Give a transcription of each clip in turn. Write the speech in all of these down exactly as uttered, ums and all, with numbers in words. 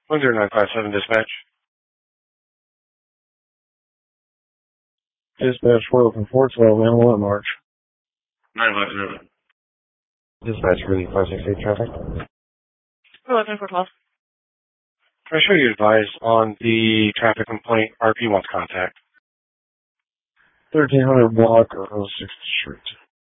one zero nine five seven dispatch. Dispatch four from Fort twelve, Animal at March. nine five seven. Dispatch really five six eight traffic. eleven four twelve. Can I show you advised on the traffic complaint? R P wants contact. thirteen hundred block of sixth Street.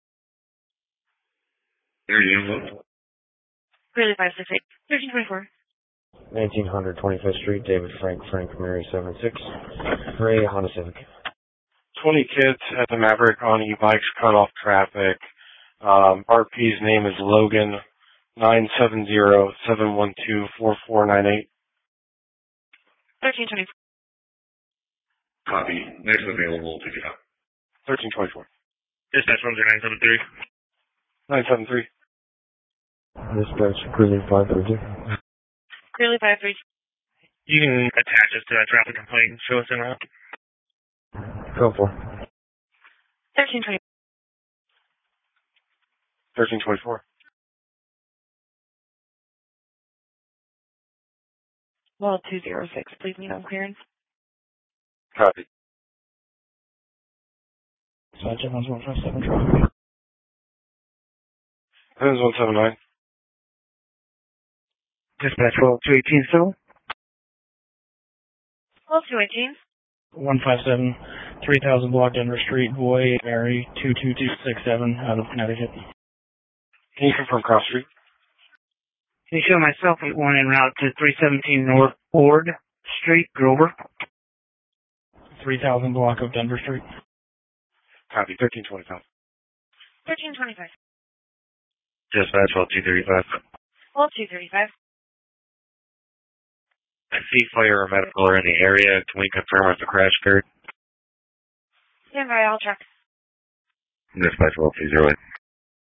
There you go. Really five six eight. thirteen twenty-four. nineteen hundred twenty-fifth Street, David Frank, Frank Mary seven six. Ray, Honda Civic. twenty kids at the Maverick on e-bikes cut off traffic. Um, R P's name is Logan. nine seven zero, seven one two, four four nine eight. thirteen twenty-four. Copy. Next available to get out. thirteen twenty-four. Dispatch one zero nine seven three. nine seven three. Dispatch Cruising five three two. Clearly five three. You can attach us to that traffic complaint and show us in route. Go for. thirteen twenty. thirteen twenty-four. Well, two zero six. Please meet on clearance. Copy. Dispatch Evans one five seven traffic. Evans one seven nine. Dispatch twelve two eighteen still. twelve two eighteen. one five seven, three thousand block Denver Street, Boy, Mary, two two two six seven, out of Connecticut. Can you confirm Cross Street? Can you show myself at one en route to three seventeen North Ford Street, Grover? three thousand block of Denver Street. Copy. thirteen twenty-five. thirteen twenty-five. Dispatch twelve two thirty-five. twelve two thirty-five. I see fire or medical are in the area. Can we confirm if the crash occurred? Stand by, I'll check. Dispatch twelve two zero eight.